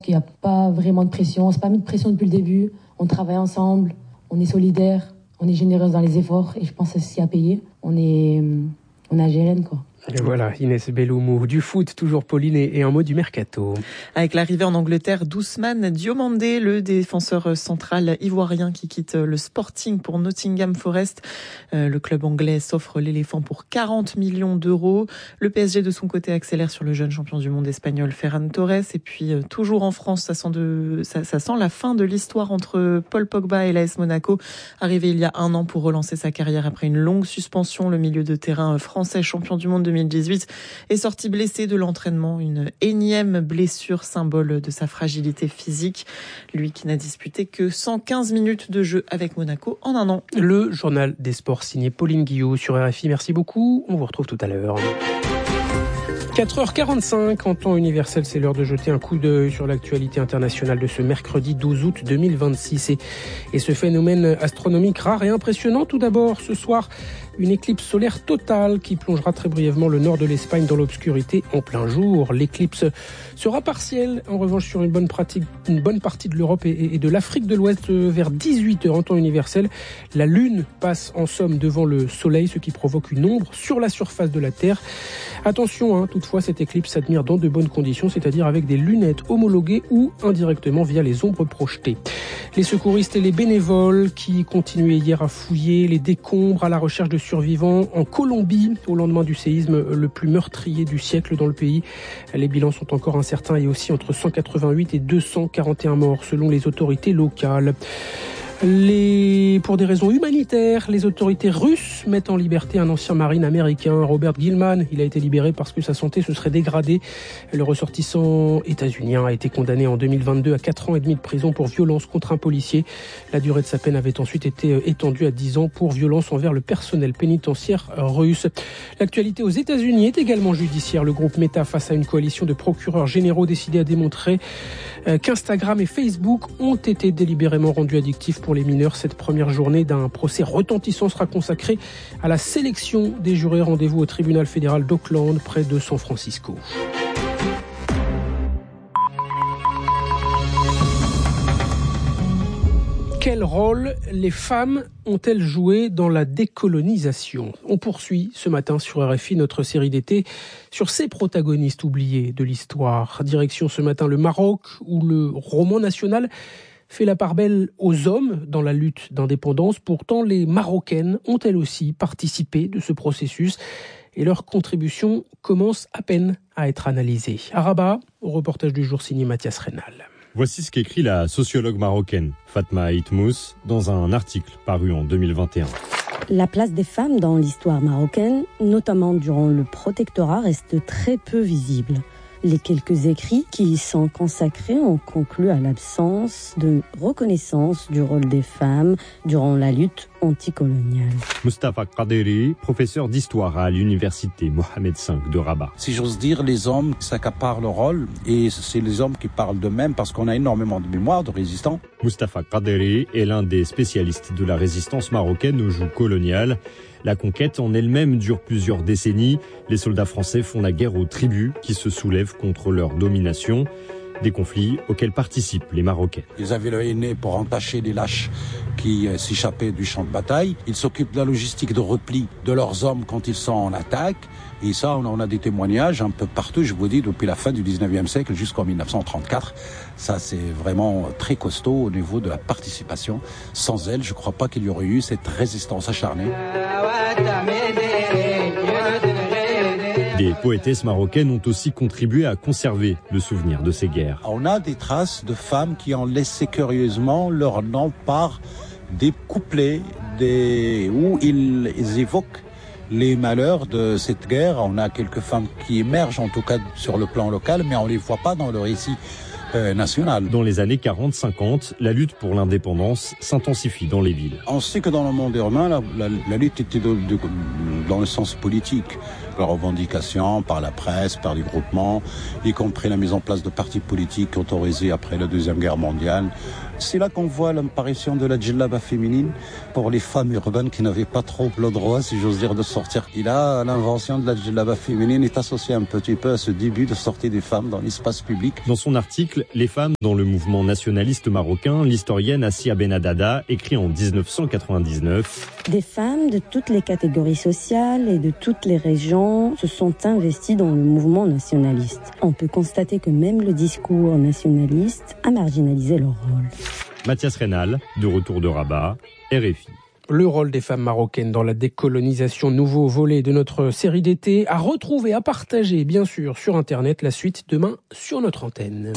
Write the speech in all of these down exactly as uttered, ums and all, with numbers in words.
qu'il n'y a pas vraiment de pression. On ne s'est pas mis de pression depuis le début. On travaille ensemble, on est solidaires, on est généreuse dans les efforts et je pense que c'est ce qui a payé. On est, on est algérienne, quoi. Et voilà, Inès Belloumou, du foot, toujours Pauline, et un mot du mercato. Avec l'arrivée en Angleterre d'Ousmane Diomandé, le défenseur central ivoirien qui quitte le Sporting pour Nottingham Forest. Euh, le club anglais s'offre l'éléphant pour quarante millions d'euros. Le P S G de son côté accélère sur le jeune champion du monde espagnol Ferran Torres. Et puis euh, toujours en France, ça sent, de, ça, ça sent la fin de l'histoire entre Paul Pogba et l'A S Monaco. Arrivé il y a un an pour relancer sa carrière après une longue suspension, le milieu de terrain français champion du monde deux mille dix-huit est sorti blessé de l'entraînement, une énième blessure symbole de sa fragilité physique. Lui qui n'a disputé que cent quinze minutes de jeu avec Monaco en un an. Le journal des sports signé Pauline Guillot sur R F I. Merci beaucoup. On vous retrouve tout à l'heure. quatre heures quarante-cinq en temps universel, c'est l'heure de jeter un coup d'œil sur l'actualité internationale de ce mercredi douze août deux mille vingt-six et, et ce phénomène astronomique rare et impressionnant. Tout d'abord, ce soir, une éclipse solaire totale qui plongera très brièvement le nord de l'Espagne dans l'obscurité en plein jour. L'éclipse sera partielle, en revanche, sur une bonne, pratique, une bonne partie de l'Europe et, et de l'Afrique de l'Ouest vers dix-huit heures en temps universel. La Lune passe en somme devant le Soleil, ce qui provoque une ombre sur la surface de la Terre. Attention, hein, toutefois, cette éclipse s'admire dans de bonnes conditions, c'est-à-dire avec des lunettes homologuées ou indirectement via les ombres projetées. Les secouristes et les bénévoles qui continuaient hier à fouiller les décombres à la recherche de survivants en Colombie au lendemain du séisme le plus meurtrier du siècle dans le pays. Les bilans sont encore incertains et aussi entre cent quatre-vingt-huit et deux cent quarante et un morts selon les autorités locales. Les... Pour des raisons humanitaires, les autorités russes mettent en liberté un ancien marine américain, Robert Gilman. Il a été libéré parce que sa santé se serait dégradée. Le ressortissant états-unien a été condamné en deux mille vingt-deux à quatre ans et demi de prison pour violence contre un policier. La durée de sa peine avait ensuite été étendue à dix ans pour violence envers le personnel pénitentiaire russe. L'actualité aux États-Unis est également judiciaire. Le groupe Meta, face à une coalition de procureurs généraux, décidé à démontrer qu'Instagram et Facebook ont été délibérément rendus addictifs pour les mineurs. Cette première journée d'un procès retentissant sera consacrée à la sélection des jurés. Rendez-vous au tribunal fédéral d'Oakland, près de San Francisco. Quel rôle les femmes ont-elles joué dans la décolonisation ? On poursuit ce matin sur R F I notre série d'été sur ces protagonistes oubliés de l'histoire. Direction ce matin le Maroc, où le roman national fait la part belle aux hommes dans la lutte d'indépendance. Pourtant, les Marocaines ont elles aussi participé de ce processus et leur contribution commence à peine à être analysée. À Rabat, au reportage du jour signé Mathias Reynal. Voici ce qu'écrit la sociologue marocaine Fatma Itmous dans un article paru en deux mille vingt et un. La place des femmes dans l'histoire marocaine, notamment durant le protectorat, reste très peu visible. Les quelques écrits qui y sont consacrés ont conclu à l'absence de reconnaissance du rôle des femmes durant la lutte anticoloniale. Mustafa Kaderi, professeur d'histoire à l'université Mohamed cinq de Rabat. Si j'ose dire, les hommes s'accaparent le rôle et c'est les hommes qui parlent d'eux-mêmes parce qu'on a énormément de mémoire de résistants. Mustafa Kaderi est l'un des spécialistes de la résistance marocaine au joug colonial. La conquête en elle-même dure plusieurs décennies. Les soldats français font la guerre aux tribus qui se soulèvent contre leur domination. Des conflits auxquels participent les Marocains. Ils avaient le henné pour entacher les lâches qui euh, s'échappaient du champ de bataille. Ils s'occupent de la logistique de repli de leurs hommes quand ils sont en attaque. Et ça, on en a des témoignages un peu partout, je vous dis, depuis la fin du dix-neuvième siècle jusqu'en dix-neuf cent trente-quatre. Ça, c'est vraiment très costaud au niveau de la participation. Sans elle, je ne crois pas qu'il y aurait eu cette résistance acharnée. Des poétesses marocaines ont aussi contribué à conserver le souvenir de ces guerres. On a des traces de femmes qui ont laissé curieusement leur nom par des couplets des... où ils, ils évoquent les malheurs de cette guerre. On a quelques femmes qui émergent, en tout cas sur le plan local, mais on ne les voit pas dans le récit euh, national. Dans les années quarante cinquante, la lutte pour l'indépendance s'intensifie dans les villes. On sait que dans le monde urbain, la, la, la lutte était de, de, dans le sens politique. La revendication par la presse, par les groupements, y compris la mise en place de partis politiques autorisés après la Deuxième Guerre mondiale. C'est là qu'on voit l'apparition de la djellaba féminine pour les femmes urbaines qui n'avaient pas trop le droit, si j'ose dire, de sortir. Et là, l'invention de la djellaba féminine est associée un petit peu à ce début de sortie des femmes dans l'espace public. Dans son article, siècle, les femmes dans le mouvement nationaliste marocain, l'historienne Assia Benadada écrit en dix-neuf cent quatre-vingt-dix-neuf. Des femmes de toutes les catégories sociales et de toutes les régions se sont investies dans le mouvement nationaliste. On peut constater que même le discours nationaliste a marginalisé leur rôle. Mathias Reynal, de retour de Rabat, R F I. Le rôle des femmes marocaines dans la décolonisation, nouveau volet de notre série d'été, à retrouver, à partager, bien sûr, sur Internet. La suite demain sur notre antenne.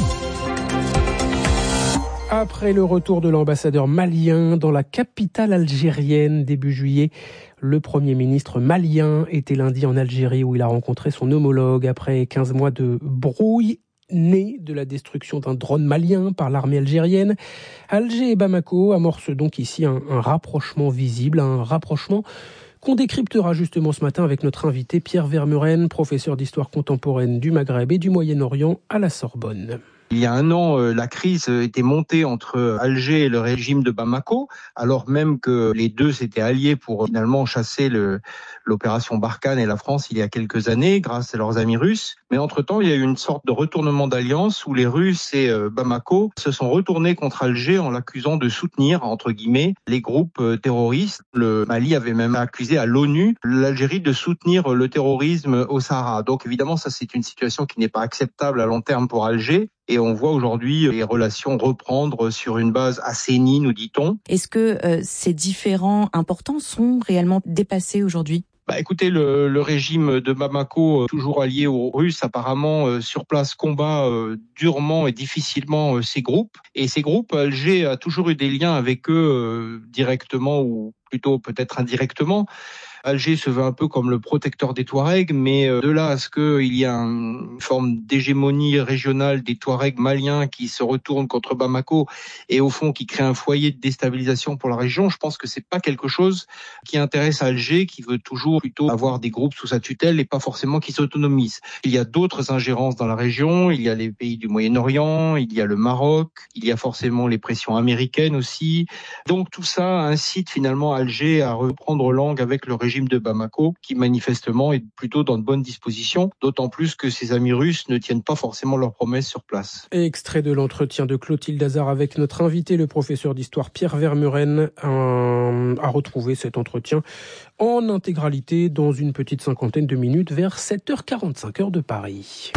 Après le retour de l'ambassadeur malien dans la capitale algérienne début juillet, le Premier ministre malien était lundi en Algérie où il a rencontré son homologue après quinze mois de brouille né de la destruction d'un drone malien par l'armée algérienne. Alger et Bamako amorcent donc ici un, un rapprochement visible, un rapprochement qu'on décryptera justement ce matin avec notre invité Pierre Vermeuren, professeur d'histoire contemporaine du Maghreb et du Moyen-Orient à la Sorbonne. Il y a un an, la crise était montée entre Alger et le régime de Bamako, alors même que les deux s'étaient alliés pour finalement chasser le, l'opération Barkhane et la France il y a quelques années, grâce à leurs amis russes. Mais entre-temps, il y a eu une sorte de retournement d'alliance où les Russes et Bamako se sont retournés contre Alger en l'accusant de soutenir, entre guillemets, les groupes terroristes. Le Mali avait même accusé à l'ONU l'Algérie de soutenir le terrorisme au Sahara. Donc évidemment, ça c'est une situation qui n'est pas acceptable à long terme pour Alger. Et on voit aujourd'hui les relations reprendre sur une base assainie, nous dit-on. Est-ce que euh, ces différends importants sont réellement dépassés aujourd'hui ? Bah, écoutez, le, le régime de Bamako, euh, toujours allié aux Russes, apparemment euh, sur place combat euh, durement et difficilement euh, ces groupes. Et ces groupes, Alger a toujours eu des liens avec eux euh, directement ou plutôt peut-être indirectement. Alger se veut un peu comme le protecteur des Touaregs, mais de là à ce qu'il y a une forme d'hégémonie régionale des Touaregs maliens qui se retournent contre Bamako et au fond qui crée un foyer de déstabilisation pour la région, je pense que c'est pas quelque chose qui intéresse Alger, qui veut toujours plutôt avoir des groupes sous sa tutelle et pas forcément qui s'autonomisent. Il y a d'autres ingérences dans la région, il y a les pays du Moyen-Orient, il y a le Maroc, il y a forcément les pressions américaines aussi. Donc tout ça incite finalement Alger à reprendre langue avec le régime de Bamako, qui manifestement est plutôt dans de bonnes dispositions, d'autant plus que ses amis russes ne tiennent pas forcément leurs promesses sur place. Extrait de l'entretien de Clotilde Hazard avec notre invité, le professeur d'histoire Pierre Vermeuren, un... à retrouver cet entretien en intégralité dans une petite cinquantaine de minutes vers sept heures quarante-cinq heure de Paris.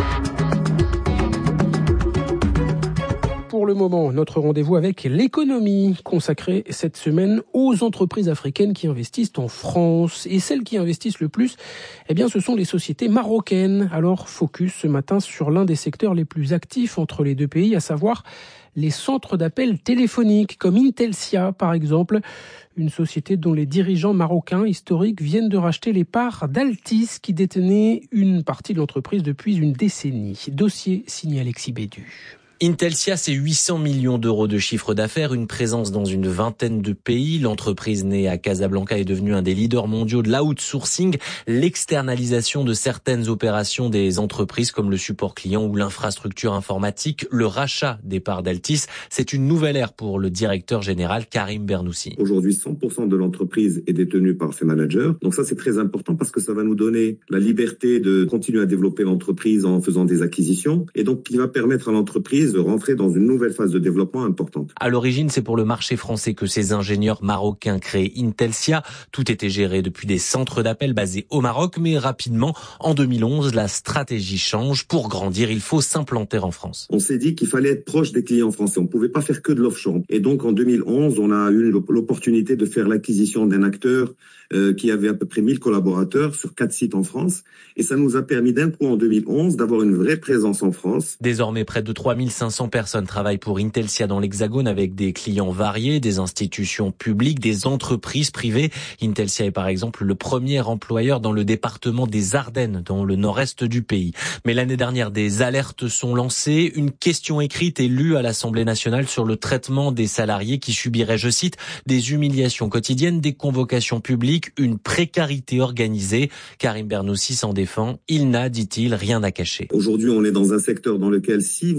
Pour le moment, notre rendez-vous avec l'économie, consacré cette semaine aux entreprises africaines qui investissent en France. Et celles qui investissent le plus, eh bien, ce sont les sociétés marocaines. Alors, focus ce matin sur l'un des secteurs les plus actifs entre les deux pays, à savoir les centres d'appel téléphoniques, comme Intelsia, par exemple. Une société dont les dirigeants marocains historiques viennent de racheter les parts d'Altis, qui détenait une partie de l'entreprise depuis une décennie. Dossier signé Alexis Bédu. Intelsia, c'est huit cents millions d'euros de chiffre d'affaires, une présence dans une vingtaine de pays. L'entreprise née à Casablanca est devenue un des leaders mondiaux de l'outsourcing, l'externalisation de certaines opérations des entreprises comme le support client ou l'infrastructure informatique. Le rachat des parts d'Altis, c'est une nouvelle ère pour le directeur général Karim Bernoussi. Aujourd'hui, cent pour cent de l'entreprise est détenue par ses managers. Donc ça, c'est très important parce que ça va nous donner la liberté de continuer à développer l'entreprise en faisant des acquisitions et donc qui va permettre à l'entreprise de rentrer dans une nouvelle phase de développement importante. À l'origine, c'est pour le marché français que ces ingénieurs marocains créent Intelsia. Tout était géré depuis des centres d'appel basés au Maroc, mais rapidement, en deux mille onze, la stratégie change. Pour grandir, il faut s'implanter en France. On s'est dit qu'il fallait être proche des clients français. On ne pouvait pas faire que de l'offshore. Et donc, en deux mille onze, on a eu l'opportunité de faire l'acquisition d'un acteur euh, qui avait à peu près mille collaborateurs sur quatre sites en France. Et ça nous a permis d'un coup, en deux mille onze, d'avoir une vraie présence en France. Désormais, près de trois mille cinq cents personnes travaillent pour Intelsia dans l'Hexagone avec des clients variés, des institutions publiques, des entreprises privées. Intelsia est par exemple le premier employeur dans le département des Ardennes, dans le nord-est du pays. Mais l'année dernière, des alertes sont lancées. Une question écrite est lue à l'Assemblée nationale sur le traitement des salariés qui subiraient, je cite, des humiliations quotidiennes, des convocations publiques, une précarité organisée. Karim Bernoussi s'en défend. Il n'a, dit-il, rien à cacher. Aujourd'hui, on est dans un secteur dans lequel si vous ne traitez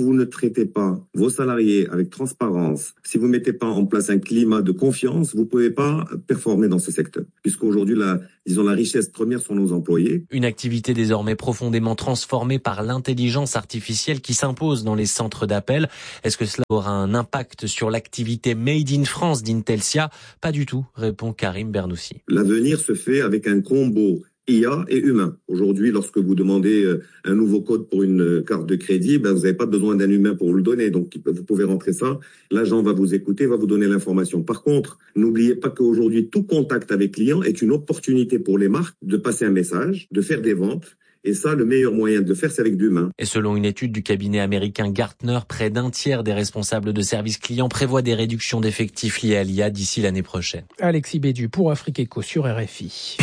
traitez pas vos salariés avec transparence, si vous mettez pas en place un climat de confiance, vous pouvez pas performer dans ce secteur. Puisqu'aujourd'hui, la, disons, la richesse première sont nos employés. Une activité désormais profondément transformée par l'intelligence artificielle qui s'impose dans les centres d'appel. Est-ce que cela aura un impact sur l'activité Made in France d'Intelsia? Pas du tout, répond Karim Bernoussi. L'avenir se fait avec un combo I A et humain. Aujourd'hui, lorsque vous demandez un nouveau code pour une carte de crédit, ben vous n'avez pas besoin d'un humain pour vous le donner. Donc, vous pouvez rentrer ça. L'agent va vous écouter, va vous donner l'information. Par contre, n'oubliez pas qu'aujourd'hui, tout contact avec client est une opportunité pour les marques de passer un message, de faire des ventes. Et ça, le meilleur moyen de le faire, c'est avec de l'humain. Et selon une étude du cabinet américain Gartner, près d'un tiers des responsables de services clients prévoient des réductions d'effectifs liées à l'I A d'ici l'année prochaine. Alexis Bédu pour Afrique Éco sur R F I.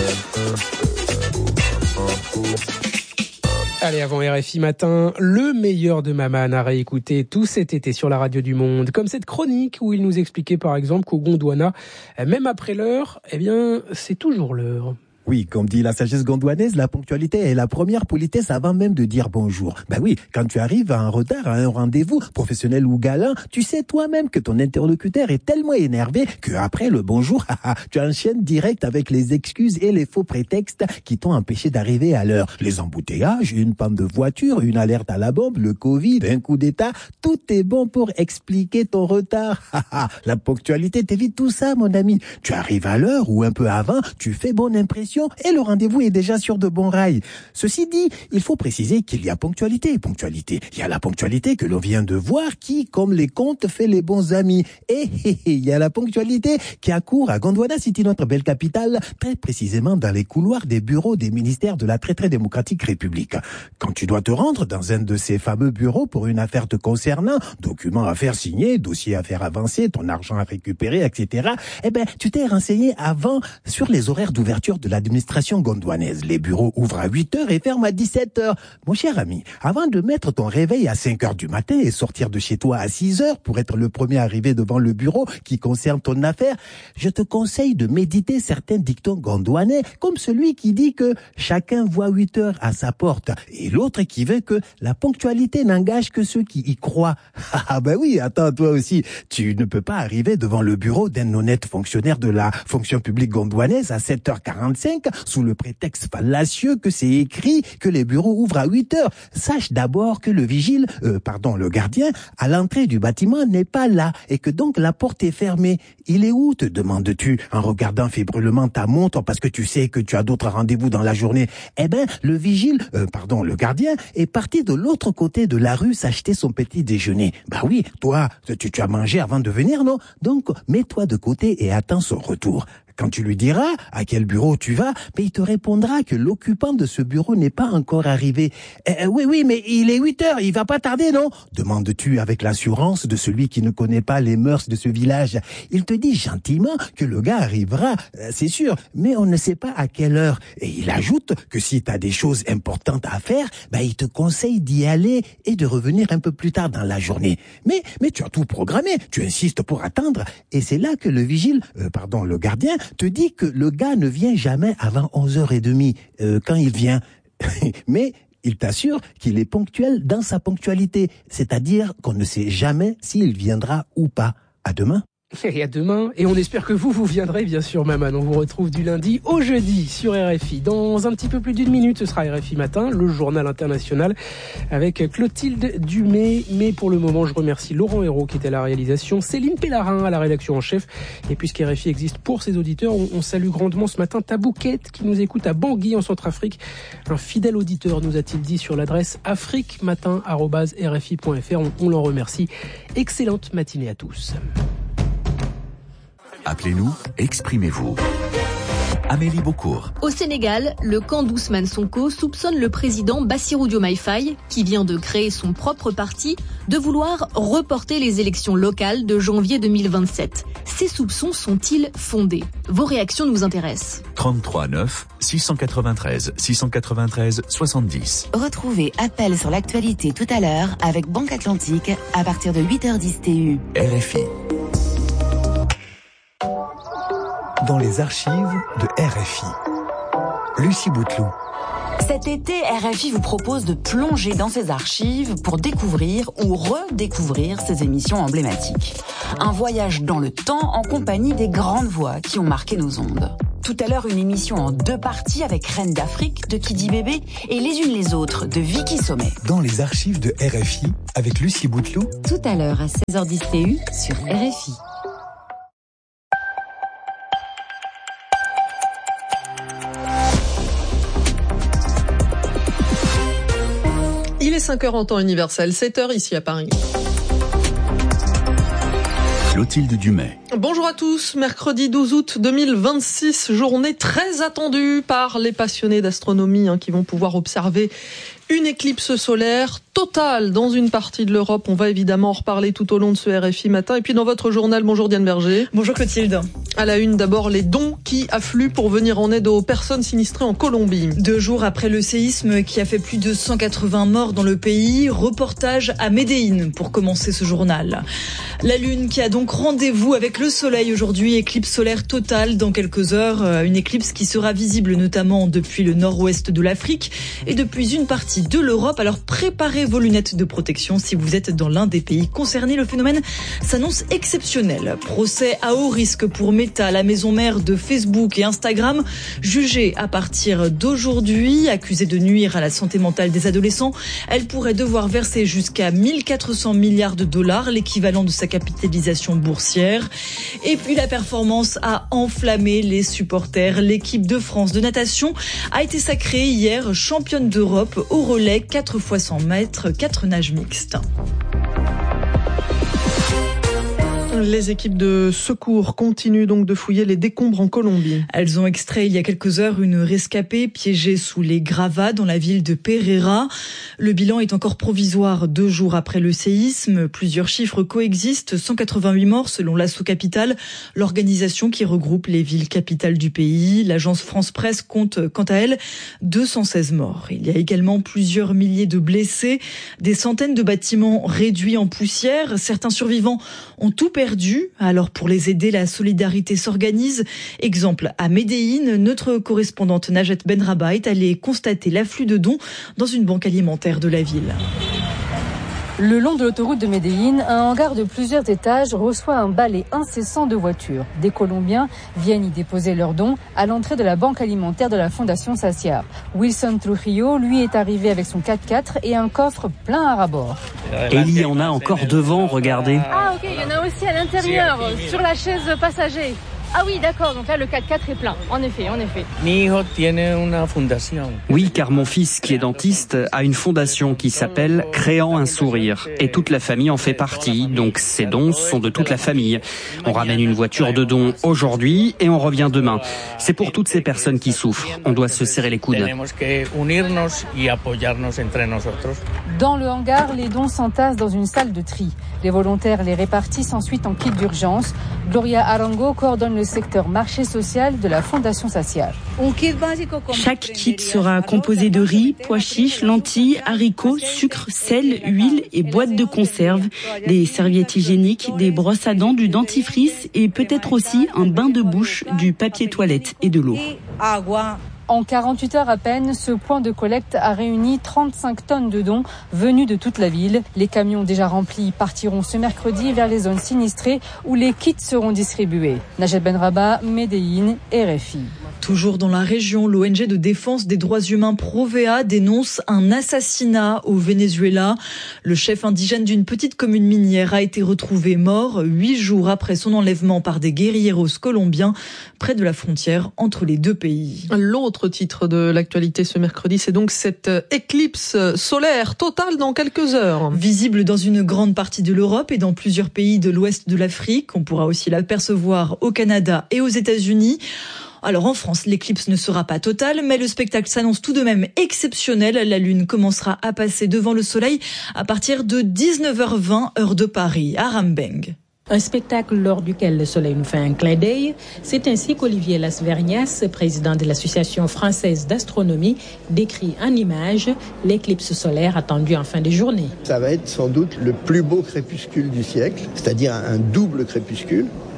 Allez, avant R F I Matin, le meilleur de Maman à réécouter tout cet été sur la radio du Monde. Comme cette chronique où il nous expliquait par exemple qu'au Gondwana, même après l'heure, eh bien, c'est toujours l'heure. Oui, comme dit la sagesse gondwanaise, la ponctualité est la première politesse avant même de dire bonjour. Ben oui, quand tu arrives à un retard, à un rendez-vous, professionnel ou galant, tu sais toi-même que ton interlocuteur est tellement énervé que après le bonjour, tu enchaînes direct avec les excuses et les faux prétextes qui t'ont empêché d'arriver à l'heure. Les embouteillages, une panne de voiture, une alerte à la bombe, le Covid, un coup d'état, tout est bon pour expliquer ton retard. La ponctualité t'évite tout ça, mon ami. Tu arrives à l'heure ou un peu avant, tu fais bonne impression et le rendez-vous est déjà sur de bons rails. Ceci dit, il faut préciser qu'il y a ponctualité et ponctualité. Il y a la ponctualité que l'on vient de voir qui, comme les contes, fait les bons amis. Et il y a la ponctualité qui accourt à Gondwana City, notre belle capitale, très précisément dans les couloirs des bureaux des ministères de la très très démocratique République. Quand tu dois te rendre dans un de ces fameux bureaux pour une affaire te concernant, documents à faire signer, dossiers à faire avancer, ton argent à récupérer, et cetera, eh ben, tu t'es renseigné avant sur les horaires d'ouverture de la Administration gondwanaise. Les bureaux ouvrent à huit heures et ferment à dix-sept heures. Mon cher ami, avant de mettre ton réveil à cinq heures du matin et sortir de chez toi à six heures pour être le premier arrivé devant le bureau qui concerne ton affaire, je te conseille de méditer certains dictons gondwanais, comme celui qui dit que chacun voit huit heures à sa porte et l'autre qui veut que la ponctualité n'engage que ceux qui y croient. Ah ben oui, attends, toi aussi, tu ne peux pas arriver devant le bureau d'un honnête fonctionnaire de la fonction publique gondwanaise à sept heures quarante-cinq sous le prétexte fallacieux que c'est écrit que les bureaux ouvrent à huit heures. Sache d'abord que le vigile, euh, pardon, le gardien, à l'entrée du bâtiment n'est pas là et que donc la porte est fermée. Il est où, te demandes-tu, en regardant fébrilement ta montre parce que tu sais que tu as d'autres rendez-vous dans la journée? Eh ben, le vigile, euh, pardon, le gardien, est parti de l'autre côté de la rue s'acheter son petit déjeuner. Bah oui, toi, tu, tu as mangé avant de venir, non? Donc, mets-toi de côté et attends son retour. Quand tu lui diras à quel bureau tu vas, mais il te répondra que l'occupant de ce bureau n'est pas encore arrivé. Eh, oui, oui, mais il est huit heures, il va pas tarder, non? Demandes-tu avec l'assurance de celui qui ne connaît pas les mœurs de ce village. Il te dit gentiment que le gars arrivera, c'est sûr, mais on ne sait pas à quelle heure. Et il ajoute que si tu as des choses importantes à faire, bah, il te conseille d'y aller et de revenir un peu plus tard dans la journée. Mais, mais tu as tout programmé, tu insistes pour attendre, et c'est là que le vigile, euh, pardon, le gardien, te dit que le gars ne vient jamais avant onze heures trente euh, quand il vient. Mais il t'assure qu'il est ponctuel dans sa ponctualité, c'est-à-dire qu'on ne sait jamais s'il viendra ou pas. À demain. Et à demain, et on espère que vous, vous viendrez bien sûr, Maman. On vous retrouve du lundi au jeudi sur R F I. Dans un petit peu plus d'une minute, ce sera R F I Matin, le journal international avec Clotilde Dumay. Mais pour le moment, je remercie Laurent Hérault qui était à la réalisation, Céline Pellarin à la rédaction en chef. Et puisqu'R F I existe pour ses auditeurs, on, on salue grandement ce matin Tabouquette qui nous écoute à Bangui en Centrafrique. Un fidèle auditeur nous a-t-il dit sur l'adresse afriquematin arobase r f i point f r. On, on l'en remercie. Excellente matinée à tous. Appelez-nous, exprimez-vous. Amélie Beaucourt. Au Sénégal, le camp d'Ousmane Sonko soupçonne le président Bassirou Diomaye Faye, qui vient de créer son propre parti, de vouloir reporter les élections locales de janvier deux mille vingt-sept. Ces soupçons sont-ils fondés? Vos réactions nous intéressent. trente-trois neuf, six cent quatre-vingt-treize, six cent quatre-vingt-treize, soixante-dix. Retrouvez Appel sur l'actualité tout à l'heure avec Banque Atlantique à partir de huit heures dix T U. R F I. Dans les archives de R F I. Lucie Bouteloup. Cet été, R F I vous propose de plonger dans ses archives pour découvrir ou redécouvrir ses émissions emblématiques. Un voyage dans le temps en compagnie des grandes voix qui ont marqué nos ondes. Tout à l'heure, une émission en deux parties avec Reine d'Afrique de Kidi Bébé et Les Unes les Autres de Vicky Sommet. Dans les archives de R F I avec Lucie Bouteloup. Tout à l'heure à seize heures dix T U sur R F I. Il est cinq heures en temps universel, sept heures ici à Paris. Clotilde Dumais. Bonjour à tous, mercredi douze août deux mille vingt-six, journée très attendue par les passionnés d'astronomie hein, qui vont pouvoir observer une éclipse solaire totale dans une partie de l'Europe. On va évidemment en reparler tout au long de ce R F I matin. Et puis dans votre journal, bonjour Diane Berger. Bonjour Clotilde. À la une, d'abord les dons qui affluent pour venir en aide aux personnes sinistrées en Colombie. Deux jours après le séisme qui a fait plus de cent quatre-vingts morts dans le pays, reportage à Médéine pour commencer ce journal. La Lune qui a donc rendez-vous avec le Soleil aujourd'hui, éclipse solaire totale dans quelques heures. Une éclipse qui sera visible notamment depuis le nord-ouest de l'Afrique et depuis une partie de l'Europe. Alors préparez vos lunettes de protection si vous êtes dans l'un des pays concernés. Le phénomène s'annonce exceptionnel. Procès à haut risque pour Meta, la maison mère de Facebook et Instagram, jugée à partir d'aujourd'hui, accusée de nuire à la santé mentale des adolescents. Elle pourrait devoir verser jusqu'à mille quatre cents milliards de dollars, l'équivalent de sa capitalisation boursière. Et puis la performance a enflammé les supporters. L'équipe de France de natation a été sacrée hier championne d'Europe au relais quatre fois cent mètres, quatre nages mixtes. Les équipes de secours continuent donc de fouiller les décombres en Colombie. Elles ont extrait il y a quelques heures une rescapée piégée sous les gravats dans la ville de Pereira. Le bilan est encore provisoire deux jours après le séisme. Plusieurs chiffres coexistent. cent quatre-vingt-huit morts selon l'Asso Capital, l'organisation qui regroupe les villes capitales du pays. L'agence France Presse compte quant à elle deux cent seize morts. Il y a également plusieurs milliers de blessés, des centaines de bâtiments réduits en poussière. Certains survivants ont tout perdu. Alors pour les aider, la solidarité s'organise. Exemple à Médéine, notre correspondante Najat Benraba est allée constater l'afflux de dons dans une banque alimentaire de la ville. Le long de l'autoroute de Médéine, un hangar de plusieurs étages reçoit un balai incessant de voitures. Des Colombiens viennent y déposer leurs dons à l'entrée de la banque alimentaire de la Fondation Saciar. Wilson Trujillo, lui, est arrivé avec son quatre-quatre et un coffre plein à ras-bord. Et il y en a encore devant, regardez. Ah ok, il y en a aussi à l'intérieur, sur la chaise passager. Ah oui, d'accord, donc là le quatre-quatre est plein, en effet, en effet. Oui, car mon fils, qui est dentiste, a une fondation qui s'appelle Créant un sourire. Et toute la famille en fait partie, donc ces dons sont de toute la famille. On ramène une voiture de dons aujourd'hui et on revient demain. C'est pour toutes ces personnes qui souffrent. On doit se serrer les coudes. Dans le hangar, les dons s'entassent dans une salle de tri. Les volontaires les répartissent ensuite en kit d'urgence. Gloria Arango coordonne le secteur marché social de la Fondation Saciar. Chaque kit sera composé de riz, pois chiches, lentilles, haricots, sucre, sel, huile et boîtes de conserve, des serviettes hygiéniques, des brosses à dents, du dentifrice et peut-être aussi un bain de bouche, du papier toilette et de l'eau. En quarante-huit heures à peine, ce point de collecte a réuni trente-cinq tonnes de dons venus de toute la ville. Les camions déjà remplis partiront ce mercredi vers les zones sinistrées où les kits seront distribués. Najat Benraba, Médéine, R F I. Toujours dans la région, l'O N G de défense des droits humains Provea dénonce un assassinat au Venezuela. Le chef indigène d'une petite commune minière a été retrouvé mort huit jours après son enlèvement par des guérilleros colombiens près de la frontière entre les deux pays. L'autre titre de l'actualité ce mercredi, c'est donc cette éclipse solaire totale dans quelques heures. Visible dans une grande partie de l'Europe et dans plusieurs pays de l'ouest de l'Afrique. On pourra aussi l'apercevoir au Canada et aux États-Unis. Alors en France, l'éclipse ne sera pas totale, mais le spectacle s'annonce tout de même exceptionnel. La Lune commencera à passer devant le Soleil à partir de dix-neuf heures vingt, heure de Paris, à Rambeng. Un spectacle lors duquel le soleil nous fait un clin d'œil. C'est ainsi qu'Olivier Lasvernias, président de l'Association française d'astronomie, décrit en images l'éclipse solaire attendue en fin de journée. Ça va être sans doute le plus beau crépuscule du siècle, c'est-à-dire un double crépuscule.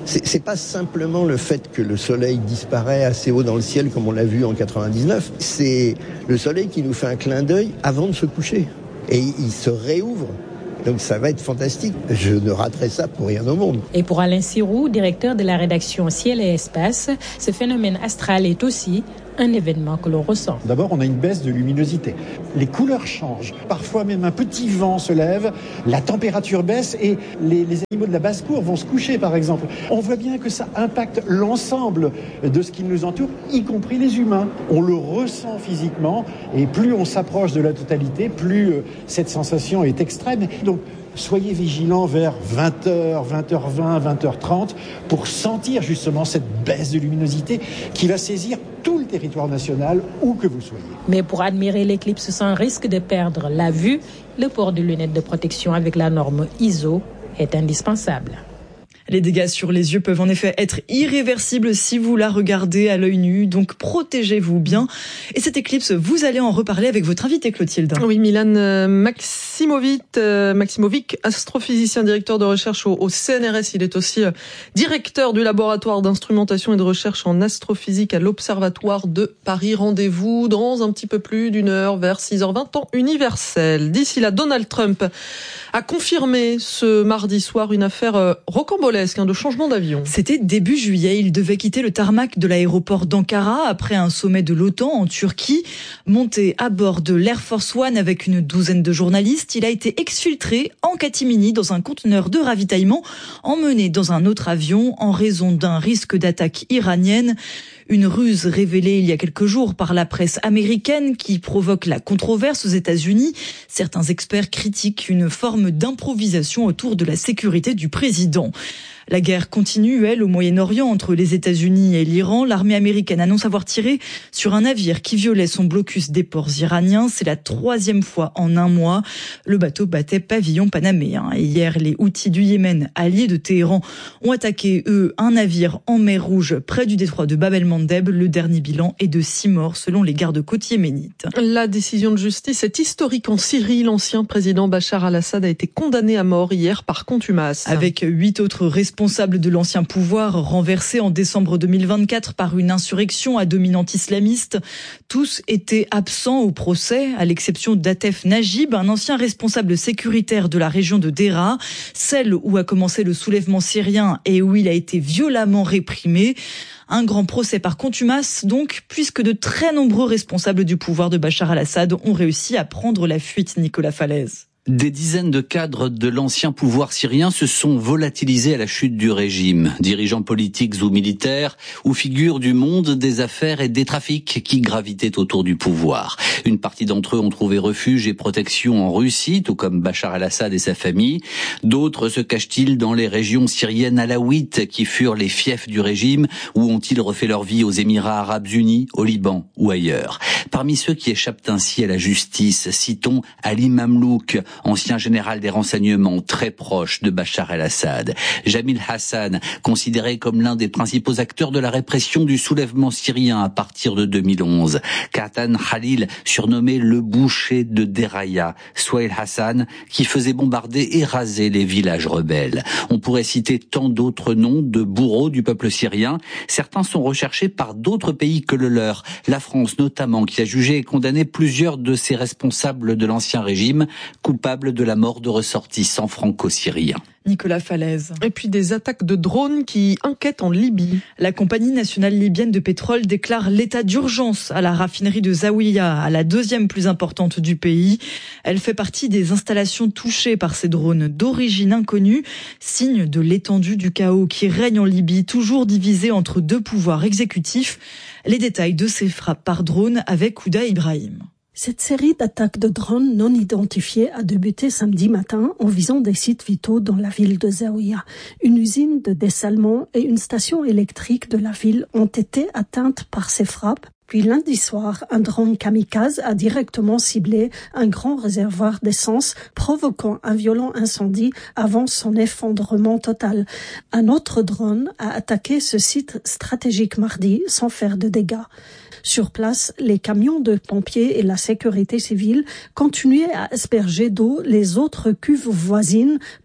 C'est, c'est pas simplement le fait que le soleil disparaît assez haut dans le ciel comme on l'a vu en quatre-vingt-dix-neuf, c'est le soleil qui nous fait un clin d'œil avant de se coucher. Et il se réouvre. Donc ça va être fantastique. Je ne raterai ça pour rien au monde. Et pour Alain Sirou, directeur de la rédaction Ciel et Espace, ce phénomène astral est aussi un événement que l'on ressent. D'abord, on a une baisse de luminosité. Les couleurs changent. Parfois même un petit vent se lève, la température baisse et les, les animaux de la basse-cour vont se coucher, par exemple. On voit bien que ça impacte l'ensemble de ce qui nous entoure, y compris les humains. On le ressent physiquement et plus on s'approche de la totalité, plus euh, cette sensation est extrême. Donc, soyez vigilants vers vingt heures, vingt heures vingt, vingt heures trente pour sentir justement cette baisse de luminosité qui va saisir tout le territoire national, où que vous soyez. Mais pour admirer l'éclipse sans risque de perdre la vue, le port de lunettes de protection avec la norme I S O est indispensable. Les dégâts sur les yeux peuvent en effet être irréversibles si vous la regardez à l'œil nu, donc protégez-vous bien. Et cette éclipse, vous allez en reparler avec votre invité Clotilde. Oui, Milan Maximovic, euh, Maximovic, astrophysicien, directeur de recherche au, au C N R S. Il est aussi euh, directeur du laboratoire d'instrumentation et de recherche en astrophysique à l'Observatoire de Paris. Rendez-vous dans un petit peu plus d'une heure, vers six heures vingt, temps universel. D'ici là, Donald Trump a confirmé ce mardi soir une affaire euh, rocambolesque de changement d'avion. C'était début juillet. Il devait quitter le tarmac de l'aéroport d'Ankara après un sommet de l'OTAN en Turquie. Monté à bord de l'Air Force One avec une douzaine de journalistes, il a été exfiltré en catimini dans un conteneur de ravitaillement, emmené dans un autre avion en raison d'un risque d'attaque iranienne. Une ruse révélée il y a quelques jours par la presse américaine qui provoque la controverse aux États-Unis. Certains experts critiquent une forme d'improvisation autour de la sécurité du président. La guerre continue, elle, au Moyen-Orient entre les États-Unis et l'Iran. L'armée américaine annonce avoir tiré sur un navire qui violait son blocus des ports iraniens. C'est la troisième fois en un mois. Le bateau battait pavillon panaméen. Et hier, les Houthis du Yémen, alliés de Téhéran, ont attaqué, eux, un navire en mer Rouge près du détroit de Bab el-Mandeb. Le dernier bilan est de six morts, selon les gardes-côtes yéménites. La décision de justice est historique en Syrie. L'ancien président Bachar al-Assad a été condamné à mort hier par contumace. Avec huit autres responsables responsable de l'ancien pouvoir renversé en décembre deux mille vingt-quatre par une insurrection à dominante islamiste. Tous étaient absents au procès, à l'exception d'Atef Najib, un ancien responsable sécuritaire de la région de Deraa, celle où a commencé le soulèvement syrien et où il a été violemment réprimé. Un grand procès par contumace, donc, puisque de très nombreux responsables du pouvoir de Bachar al-Assad ont réussi à prendre la fuite, Nicolas Falaise. Des dizaines de cadres de l'ancien pouvoir syrien se sont volatilisés à la chute du régime. Dirigeants politiques ou militaires, ou figures du monde des affaires et des trafics qui gravitaient autour du pouvoir. Une partie d'entre eux ont trouvé refuge et protection en Russie, tout comme Bachar al-Assad et sa famille. D'autres se cachent-ils dans les régions syriennes alaouites qui furent les fiefs du régime, ou ont-ils refait leur vie aux Émirats arabes unis, au Liban ou ailleurs. Parmi ceux qui échappent ainsi à la justice, citons Ali Mamlouk, ancien général des renseignements très proche de Bachar el-Assad. Jamil Hassan, considéré comme l'un des principaux acteurs de la répression du soulèvement syrien à partir de deux mille onze. Katan Khalil, surnommé le boucher de Deraya. Souhail Hassan, qui faisait bombarder et raser les villages rebelles. On pourrait citer tant d'autres noms de bourreaux du peuple syrien. Certains sont recherchés par d'autres pays que le leur. La France notamment, qui a jugé et condamné plusieurs de ses responsables de l'ancien régime, coupables de la mort de ressortissants franco-syriens. Nicolas Falaise. Et puis des attaques de drones qui inquiètent en Libye. La compagnie nationale libyenne de pétrole déclare l'état d'urgence à la raffinerie de Zawiya, à la deuxième plus importante du pays. Elle fait partie des installations touchées par ces drones d'origine inconnue, signe de l'étendue du chaos qui règne en Libye, toujours divisé entre deux pouvoirs exécutifs. Les détails de ces frappes par drone avec Ouda Ibrahim. Cette série d'attaques de drones non identifiés a débuté samedi matin en visant des sites vitaux dans la ville de Zawiya. Une usine de dessalement et une station électrique de la ville ont été atteintes par ces frappes. Puis lundi soir, un drone kamikaze a directement ciblé un grand réservoir d'essence, provoquant un violent incendie avant son effondrement total. Un autre drone a attaqué ce site stratégique mardi sans faire de dégâts. Sur place, les camions de pompiers et la sécurité civile continuaient à asperger d'eau les autres cuves voisines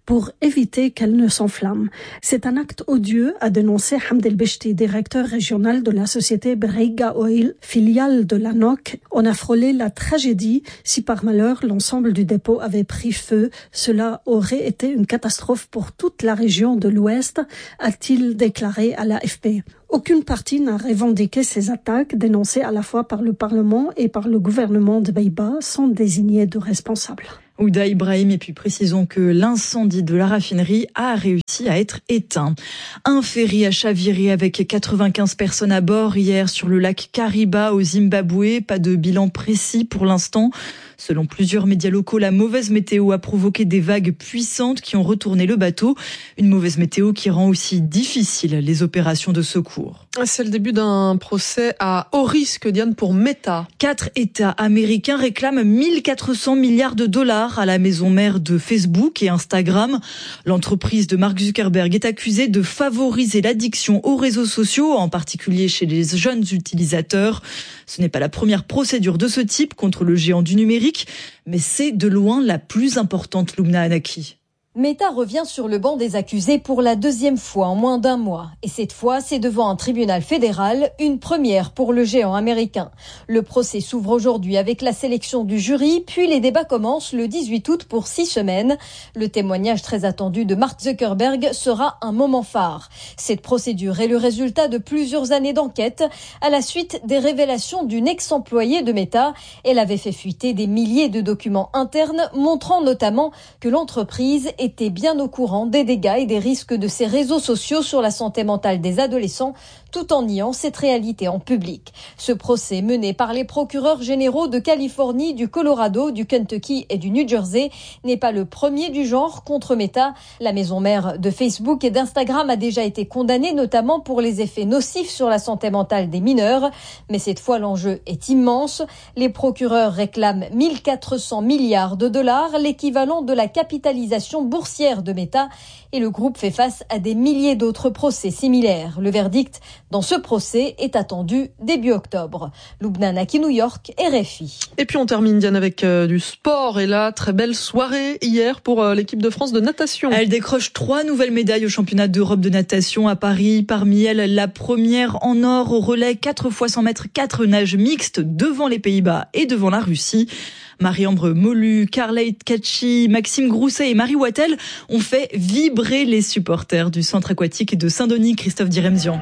pour éviter qu'elle ne s'enflamme. C'est un acte odieux, a dénoncé Hamd El-Beshti, directeur régional de la société Berriga Oil, filiale de l'A N O C. On a frôlé la tragédie. Si par malheur l'ensemble du dépôt avait pris feu, cela aurait été une catastrophe pour toute la région de l'Ouest, a-t-il déclaré à l'A F P. Aucune partie n'a revendiqué ces attaques dénoncées à la fois par le Parlement et par le gouvernement de Beïba sans désigner de responsables. Ouda Ibrahim, et puis précisons que l'incendie de la raffinerie a réussi à être éteint. Un ferry a chaviré avec quatre-vingt-quinze personnes à bord hier sur le lac Kariba au Zimbabwe. Pas de bilan précis pour l'instant. Selon plusieurs médias locaux, la mauvaise météo a provoqué des vagues puissantes qui ont retourné le bateau. Une mauvaise météo qui rend aussi difficile les opérations de secours. C'est le début d'un procès à haut risque, Diane, pour Meta. Quatre États américains réclament mille quatre cents milliards de dollars à la maison mère de Facebook et Instagram. L'entreprise de Mark Zuckerberg est accusée de favoriser l'addiction aux réseaux sociaux, en particulier chez les jeunes utilisateurs. Ce n'est pas la première procédure de ce type contre le géant du numérique, mais c'est de loin la plus importante, Lumna Anaki. Meta revient sur le banc des accusés pour la deuxième fois en moins d'un mois. Et cette fois, c'est devant un tribunal fédéral, une première pour le géant américain. Le procès s'ouvre aujourd'hui avec la sélection du jury, puis les débats commencent le dix-huit août pour six semaines. Le témoignage très attendu de Mark Zuckerberg sera un moment phare. Cette procédure est le résultat de plusieurs années d'enquête à la suite des révélations d'une ex-employée de Meta. Elle avait fait fuiter des milliers de documents internes montrant notamment que l'entreprise était bien au courant des dégâts et des risques de ces réseaux sociaux sur la santé mentale des adolescents, tout en niant cette réalité en public. Ce procès mené par les procureurs généraux de Californie, du Colorado, du Kentucky et du New Jersey n'est pas le premier du genre contre Meta. La maison mère de Facebook et d'Instagram a déjà été condamnée, notamment pour les effets nocifs sur la santé mentale des mineurs. Mais cette fois, l'enjeu est immense. Les procureurs réclament mille quatre cents milliards de dollars, l'équivalent de la capitalisation boursière de Meta, et le groupe fait face à des milliers d'autres procès similaires. Le verdict dans ce procès est attendu début octobre. Lubna Anaki, New York, R F I. Et puis on termine, Diane, avec euh, du sport. Et là, très belle soirée hier pour euh, l'équipe de France de natation. Elle décroche trois nouvelles médailles au championnat d'Europe de natation à Paris. Parmi elles, la première en or au relais quatre fois cent mètres, quatre nages mixtes devant les Pays-Bas et devant la Russie. Marie-Ambre Molu, Carleit Kachi, Maxime Grousset et Marie Wattel ont fait vibrer les supporters du centre aquatique de Saint-Denis. Christophe Diremzian.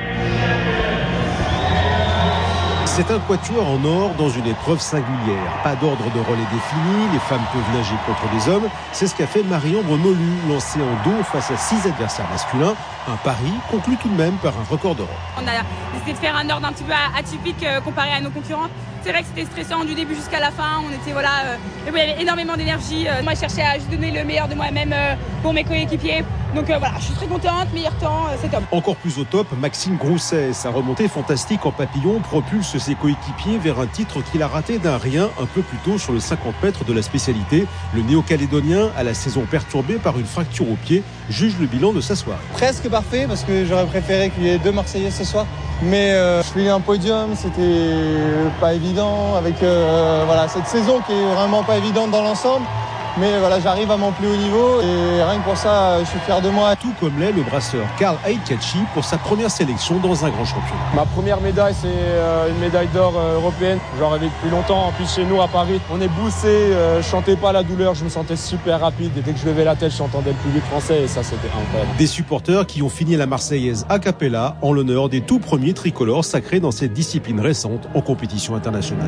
C'est un quatuor en or dans une épreuve singulière. Pas d'ordre de relais défini, les femmes peuvent nager contre les hommes. C'est ce qu'a fait Marie-Ambre Molu, lancée en dos face à six adversaires masculins. Un pari conclu tout de même par un record d'Europe. On a décidé de faire un ordre un petit peu atypique comparé à nos concurrents. C'est vrai que c'était stressant du début jusqu'à la fin. On était voilà, euh, il y avait énormément d'énergie. Euh, moi, je cherchais à juste donner le meilleur de moi-même euh, pour mes coéquipiers. Donc euh, voilà, je suis très contente. Meilleur temps, euh, c'est top. Encore plus au top, Maxime Grousset. Sa remontée fantastique en papillon propulse ses coéquipiers vers un titre qu'il a raté d'un rien un peu plus tôt sur le cinquante mètres de la spécialité. Le néo-calédonien, à la saison perturbée par une fracture au pied, juge le bilan de sa soirée. Presque parfait parce que j'aurais préféré qu'il y ait deux Marseillais ce soir. Mais euh, je suis un podium, c'était pas évident avec euh, voilà, cette saison qui est vraiment pas évidente dans l'ensemble. Mais voilà, j'arrive à mon plus haut niveau et rien que pour ça, je suis fier de moi. Tout comme l'est le brasseur Carl Aitkachi pour sa première sélection dans un grand championnat. Ma première médaille, c'est une médaille d'or européenne. J'en rêvais depuis longtemps. En plus, chez nous, à Paris, on est boossé. Je chantais pas la douleur, je me sentais super rapide. Et dès que je levais la tête, j'entendais le public français et ça, c'était incroyable. Des supporters qui ont fini la Marseillaise a cappella en l'honneur des tout premiers tricolores sacrés dans cette discipline récente en compétition internationale.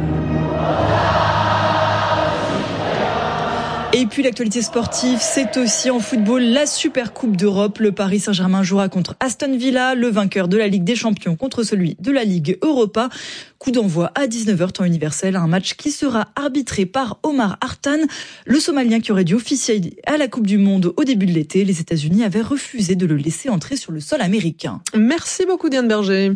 Et puis l'actualité sportive, c'est aussi en football la Super Coupe d'Europe. Le Paris Saint-Germain jouera contre Aston Villa, le vainqueur de la Ligue des Champions contre celui de la Ligue Europa. Coup d'envoi à dix-neuf heures temps universel, un match qui sera arbitré par Omar Hartan, le Somalien qui aurait dû officier à la Coupe du Monde au début de l'été. Les États-Unis avaient refusé de le laisser entrer sur le sol américain. Merci beaucoup Diane Berger.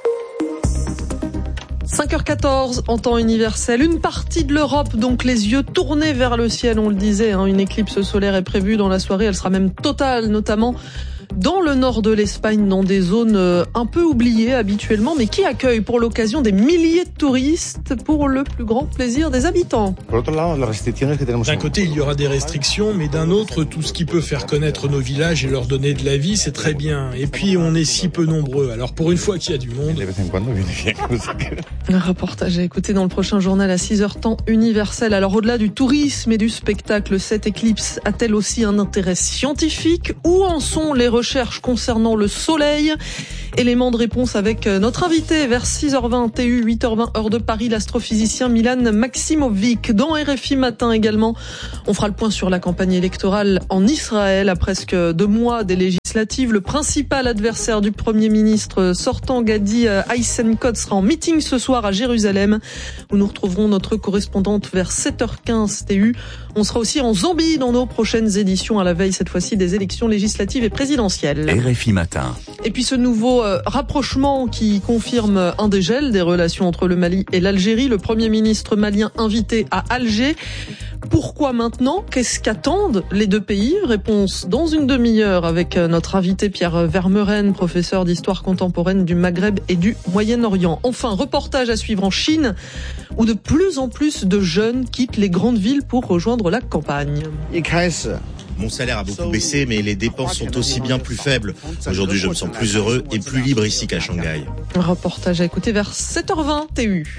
cinq heures quatorze en temps universel, une partie de l'Europe, donc les yeux tournés vers le ciel, on le disait, hein, une éclipse solaire est prévue dans la soirée, elle sera même totale, notamment dans le nord de l'Espagne, dans des zones un peu oubliées habituellement, mais qui accueillent pour l'occasion des milliers de touristes pour le plus grand plaisir des habitants. D'un côté, il y aura des restrictions, mais d'un autre, tout ce qui peut faire connaître nos villages et leur donner de la vie, c'est très bien. Et puis, on est si peu nombreux, alors pour une fois qu'il y a du monde... Un reportage à écouter dans le prochain journal à six heures temps universel. Alors au-delà du tourisme et du spectacle, cette éclipse a-t-elle aussi un intérêt scientifique? Où en sont les recherches concernant le soleil? Élément de réponse avec notre invité vers six heures vingt T U, huit heures vingt heure de Paris, l'astrophysicien Milan Maximovic. Dans R F I Matin également, on fera le point sur la campagne électorale en Israël à presque deux mois des législatives. Le principal adversaire du Premier ministre sortant, Gadi Eisenkot, sera en meeting ce soir à Jérusalem, où nous retrouverons notre correspondante vers sept heures quinze T U. On sera aussi en Zambie dans nos prochaines éditions, à la veille cette fois-ci des élections législatives et présidentielles. R F I Matin. Et puis ce nouveau euh, rapprochement qui confirme un dégel des relations entre le Mali et l'Algérie. Le Premier ministre malien invité à Alger. Pourquoi maintenant? Qu'est-ce qu'attendent les deux pays? Réponse dans une demi-heure avec notre invité Pierre Vermeuren, professeur d'histoire contemporaine du Maghreb et du Moyen-Orient. Enfin, reportage à suivre en Chine, où de plus en plus de jeunes quittent les grandes villes pour rejoindre la campagne. Mon salaire a beaucoup baissé, mais les dépenses sont aussi bien plus faibles. Aujourd'hui, je me sens plus heureux et plus libre ici qu'à Shanghai. Un reportage à écouter vers sept heures vingt T U.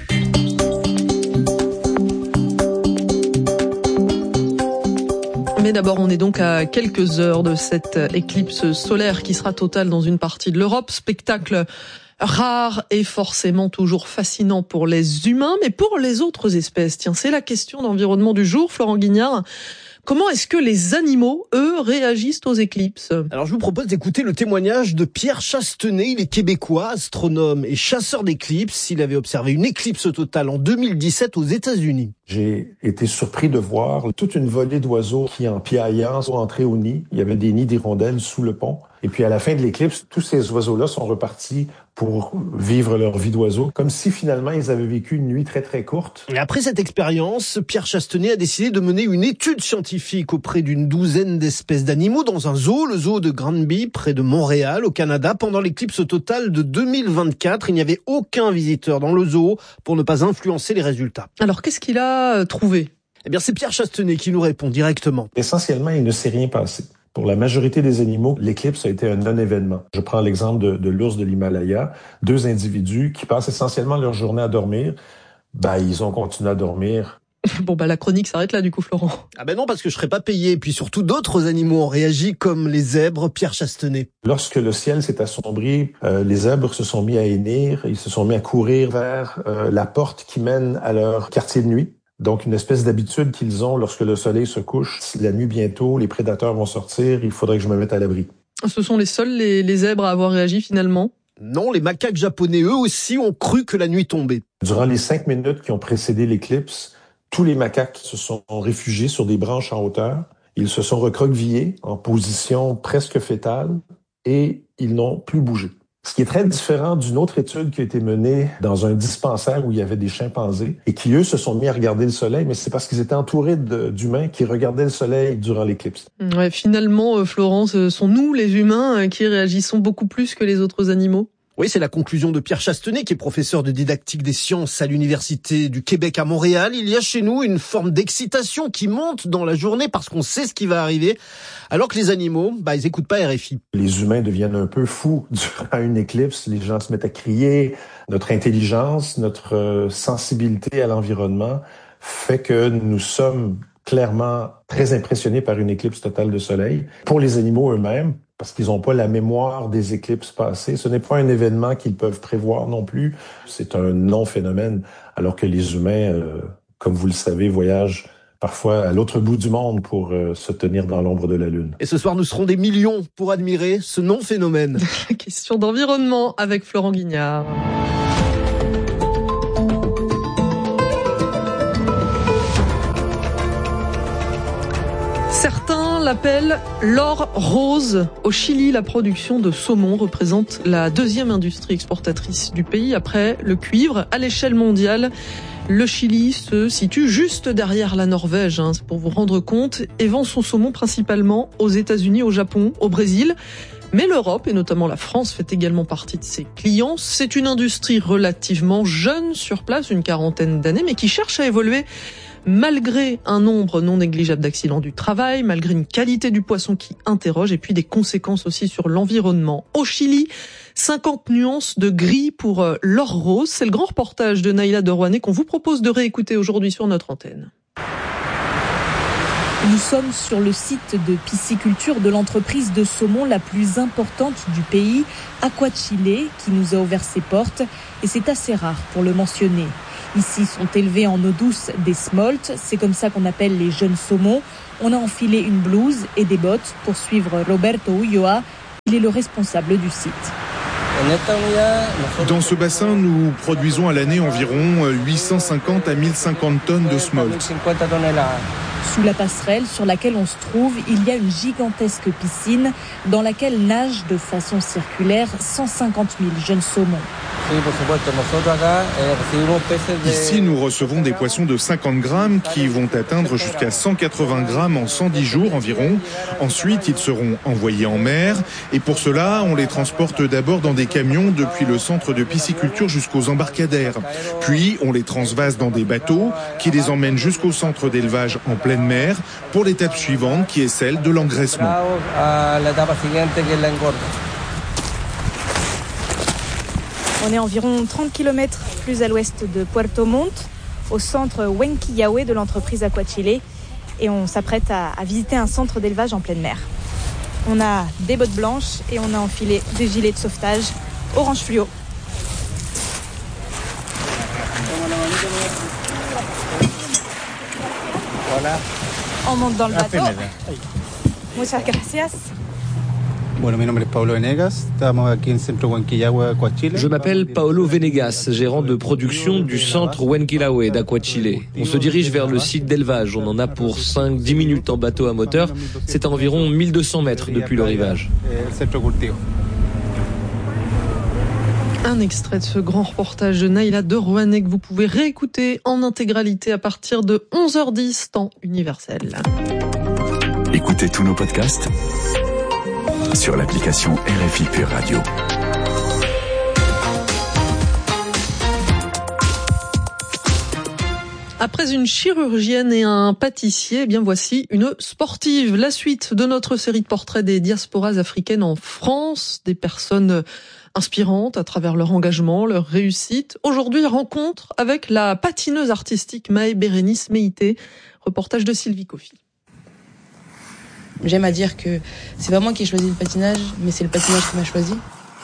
Mais d'abord, on est donc à quelques heures de cette éclipse solaire qui sera totale dans une partie de l'Europe. Spectacle rare et forcément toujours fascinant pour les humains, mais pour les autres espèces. Tiens, c'est la question d'environnement du jour, Florent Guignard. Comment est-ce que les animaux, eux, réagissent aux éclipses? Alors je vous propose d'écouter le témoignage de Pierre Chastenay. Il est québécois, astronome et chasseur d'éclipses. Il avait observé une éclipse totale en deux mille dix-sept aux États-Unis. J'ai été surpris de voir toute une volée d'oiseaux qui, en piaillant, sont entrés au nid. Il y avait des nids d'hirondelles sous le pont. Et puis à la fin de l'éclipse, tous ces oiseaux-là sont repartis pour vivre leur vie d'oiseau, comme si finalement ils avaient vécu une nuit très très courte. Et après cette expérience, Pierre Chastenay a décidé de mener une étude scientifique auprès d'une douzaine d'espèces d'animaux dans un zoo, le zoo de Granby, près de Montréal, au Canada. Pendant l'éclipse totale de deux mille vingt-quatre, il n'y avait aucun visiteur dans le zoo pour ne pas influencer les résultats. Alors qu'est-ce qu'il a trouvé? Eh bien, c'est Pierre Chastenay qui nous répond directement. Essentiellement, il ne s'est rien passé. Pour la majorité des animaux, l'éclipse a été un non-événement. Je prends l'exemple de, de l'ours de l'Himalaya. Deux individus qui passent essentiellement leur journée à dormir. Ben, ils ont continué à dormir. Bon, bah, la chronique s'arrête là, du coup, Florent. Ah ben non, parce que je serais pas payé. Et puis surtout, d'autres animaux ont réagi, comme les zèbres, Pierre Chastenay. Lorsque le ciel s'est assombri, euh, les zèbres se sont mis à hennir. Ils se sont mis à courir vers euh, la porte qui mène à leur quartier de nuit. Donc, une espèce d'habitude qu'ils ont lorsque le soleil se couche. La nuit bientôt, les prédateurs vont sortir, il faudrait que je me mette à l'abri. Ce sont les seuls, les, les zèbres, à avoir réagi finalement? Non, les macaques japonais, eux aussi, ont cru que la nuit tombait. Durant les cinq minutes qui ont précédé l'éclipse, tous les macaques se sont réfugiés sur des branches en hauteur. Ils se sont recroquevillés en position presque fétale et ils n'ont plus bougé. Ce qui est très différent d'une autre étude qui a été menée dans un dispensaire où il y avait des chimpanzés et qui, eux, se sont mis à regarder le soleil, mais c'est parce qu'ils étaient entourés de, d'humains qui regardaient le soleil durant l'éclipse. Ouais, finalement, Florence, ce sont nous, les humains, qui réagissons beaucoup plus que les autres animaux? Oui, c'est la conclusion de Pierre Chastenay, qui est professeur de didactique des sciences à l'Université du Québec à Montréal. Il y a chez nous une forme d'excitation qui monte dans la journée parce qu'on sait ce qui va arriver, alors que les animaux, bah, ils écoutent pas R F I. Les humains deviennent un peu fous durant une éclipse. Les gens se mettent à crier. Notre intelligence, notre sensibilité à l'environnement fait que nous sommes clairement très impressionnés par une éclipse totale de soleil. Pour les animaux eux-mêmes, parce qu'ils n'ont pas la mémoire des éclipses passées. Ce n'est pas un événement qu'ils peuvent prévoir non plus. C'est un non-phénomène, alors que les humains, euh, comme vous le savez, voyagent parfois à l'autre bout du monde pour euh, se tenir dans l'ombre de la Lune. Et ce soir, nous serons des millions pour admirer ce non-phénomène. Question d'environnement avec Florent Guignard. Certains l'appellent l'or rose. Au Chili, la production de saumon représente la deuxième industrie exportatrice du pays après le cuivre. À l'échelle mondiale, le Chili se situe juste derrière la Norvège, hein, c'est pour vous rendre compte, et vend son saumon principalement aux États-Unis, au Japon, au Brésil. Mais l'Europe, et notamment la France, fait également partie de ses clients. C'est une industrie relativement jeune sur place, une quarantaine d'années, mais qui cherche à évoluer malgré un nombre non négligeable d'accidents du travail, malgré une qualité du poisson qui interroge, et puis des conséquences aussi sur l'environnement. Au Chili, cinquante nuances de gris pour l'or rose. C'est le grand reportage de Naïla de Rouanet qu'on vous propose de réécouter aujourd'hui sur notre antenne. Nous sommes sur le site de pisciculture de l'entreprise de saumon la plus importante du pays, Aquachile, qui nous a ouvert ses portes, et c'est assez rare pour le mentionner. Ici sont élevés en eau douce des smolts, c'est comme ça qu'on appelle les jeunes saumons. On a enfilé une blouse et des bottes pour suivre Roberto Ulloa, il est le responsable du site. Dans ce bassin, nous produisons à l'année environ huit cent cinquante à mille cinquante tonnes de smolt. Sous la passerelle sur laquelle on se trouve, il y a une gigantesque piscine dans laquelle nagent de façon circulaire cent cinquante mille jeunes saumons. Ici, nous recevons des poissons de cinquante grammes qui vont atteindre jusqu'à cent quatre-vingts grammes en cent dix jours environ. Ensuite, ils seront envoyés en mer et pour cela, on les transporte d'abord dans des camions depuis le centre de pisciculture jusqu'aux embarcadères. Puis, on les transvase dans des bateaux qui les emmènent jusqu'au centre d'élevage en pleine mer pour l'étape suivante qui est celle de l'engraissement. On est environ trente kilomètres plus à l'ouest de Puerto Montt, au centre Huenquillahué de l'entreprise Aquachile, et on s'apprête à, à visiter un centre d'élevage en pleine mer. On a des bottes blanches et on a enfilé des gilets de sauvetage orange fluo. Voilà. On monte dans le bateau. Muchas gracias. Je m'appelle Paolo Venegas, gérant de production du centre Huenquillahué d'Aquachile. On se dirige vers le site d'élevage. On en a pour cinq à dix minutes en bateau à moteur. C'est à environ mille deux cents mètres depuis le rivage. Un extrait de ce grand reportage de Naïla de Rouanet que vous pouvez réécouter en intégralité à partir de onze heures dix, temps universel. Écoutez tous nos podcasts sur l'application R F I Pure Radio. Après une chirurgienne et un pâtissier, eh bien voici une sportive. La suite de notre série de portraits des diasporas africaines en France, des personnes inspirantes à travers leur engagement, leur réussite. Aujourd'hui, rencontre avec la patineuse artistique Maë Bérénice Meïté. Reportage de Sylvie Coffy. J'aime à dire que c'est pas moi qui ai choisi le patinage, mais c'est le patinage qui m'a choisi.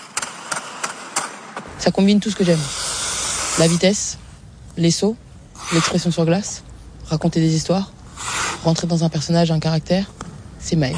Ça combine tout ce que j'aime. La vitesse, les sauts, l'expression sur glace, raconter des histoires, rentrer dans un personnage, un caractère, c'est Maë.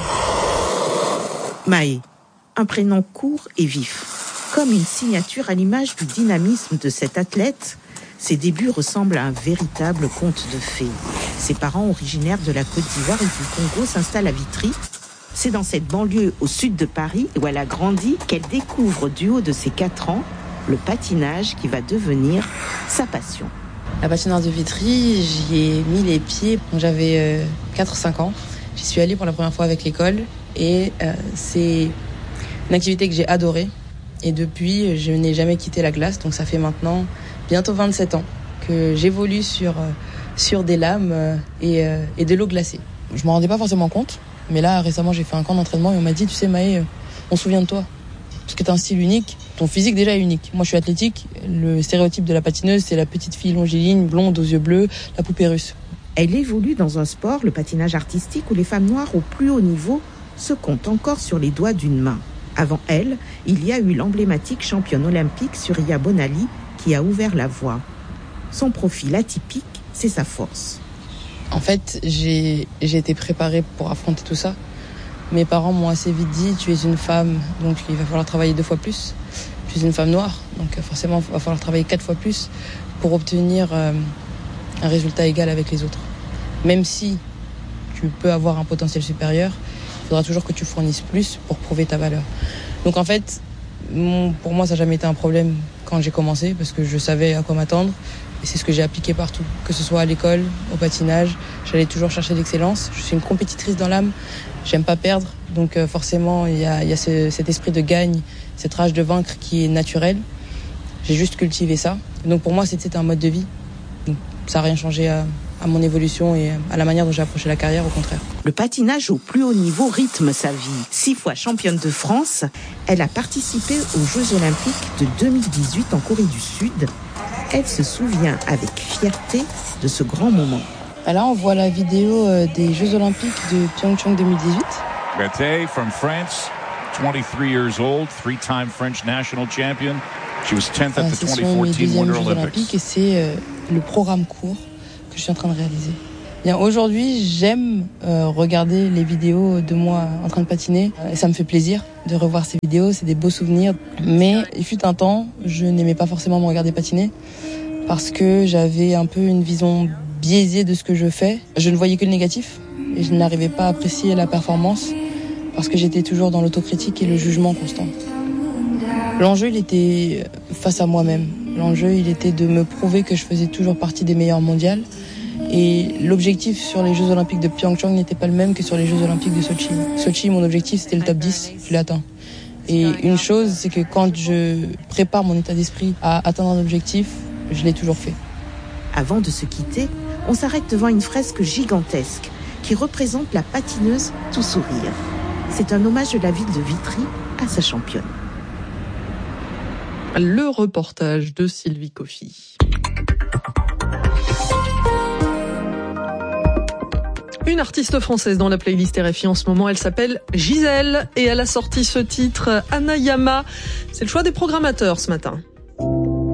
Maë, un prénom court et vif, comme une signature à l'image du dynamisme de cette athlète. Ses débuts ressemblent à un véritable conte de fées. Ses parents, originaires de la Côte d'Ivoire et du Congo, s'installent à Vitry. C'est dans cette banlieue au sud de Paris, où elle a grandi, qu'elle découvre du haut de ses quatre ans le patinage qui va devenir sa passion. La patinoire de Vitry, j'y ai mis les pieds quand j'avais euh, quatre cinq ans. J'y suis allée pour la première fois avec l'école et euh, c'est une activité que j'ai adorée. Et depuis, je n'ai jamais quitté la glace, donc ça fait maintenant bientôt vingt-sept ans que j'évolue sur, euh, sur des lames euh, et, euh, et de l'eau glacée. Je ne m'en rendais pas forcément compte, mais là, récemment, j'ai fait un camp d'entraînement et on m'a dit, tu sais Maë, euh, on se souvient de toi. Parce que tu as un style unique, ton physique déjà est unique. Moi, je suis athlétique, le stéréotype de la patineuse, c'est la petite fille longiligne, blonde aux yeux bleus, la poupée russe. Elle évolue dans un sport, le patinage artistique, où les femmes noires au plus haut niveau se comptent encore sur les doigts d'une main. Avant elle, il y a eu l'emblématique championne olympique Surya Bonali qui a ouvert la voie. Son profil atypique, c'est sa force. En fait, j'ai, j'ai été préparée pour affronter tout ça. Mes parents m'ont assez vite dit, tu es une femme, donc il va falloir travailler deux fois plus. Tu es une femme noire, donc forcément il va falloir travailler quatre fois plus pour obtenir euh, un résultat égal avec les autres. Même si tu peux avoir un potentiel supérieur, il faudra toujours que tu fournisses plus pour prouver ta valeur. Donc en fait, mon, pour moi ça n'a jamais été un problème quand j'ai commencé parce que je savais à quoi m'attendre. Et c'est ce que j'ai appliqué partout, que ce soit à l'école, au patinage. J'allais toujours chercher l'excellence. Je suis une compétitrice dans l'âme. J'aime pas perdre. Donc euh, forcément, il y a, y a ce, cet esprit de gagne, cette rage de vaincre qui est naturelle. J'ai juste cultivé ça. Donc pour moi, c'était un mode de vie. Donc, ça n'a rien changé à, à mon évolution et à la manière dont j'ai approché la carrière, au contraire. Le patinage au plus haut niveau rythme sa vie. Six fois championne de France, elle a participé aux Jeux Olympiques de deux mille dix-huit en Corée du Sud. Elle se souvient avec fierté de ce grand moment. Là, on voit la vidéo des Jeux Olympiques de Pyeongchang deux mille dix-huit. Berthet from France, twenty-three years old, three-time French national champion. She was tenth at the twenty fourteen Winter Olympics. Et c'est euh, le programme court que je suis en train de réaliser. Bien, aujourd'hui, j'aime euh, regarder les vidéos de moi en train de patiner. Et ça me fait plaisir de revoir ces vidéos, c'est des beaux souvenirs. Mais il fut un temps, je n'aimais pas forcément me regarder patiner parce que j'avais un peu une vision biaisée de ce que je fais. Je ne voyais que le négatif et je n'arrivais pas à apprécier la performance parce que j'étais toujours dans l'autocritique et le jugement constant. L'enjeu, il était face à moi-même. L'enjeu, il était de me prouver que je faisais toujours partie des meilleures mondiales. Et l'objectif sur les Jeux Olympiques de Pyeongchang n'était pas le même que sur les Jeux Olympiques de Sochi. Sochi, mon objectif, c'était le top dix. Je l'ai atteint. Et une chose, c'est que quand je prépare mon état d'esprit à atteindre un objectif, je l'ai toujours fait. Avant de se quitter, on s'arrête devant une fresque gigantesque qui représente la patineuse tout sourire. C'est un hommage de la ville de Vitry à sa championne. Le reportage de Sylvie Coffy. Une artiste française dans la playlist R F I en ce moment, elle s'appelle Gisèle et elle a sorti ce titre Anayama. C'est le choix des programmateurs ce matin.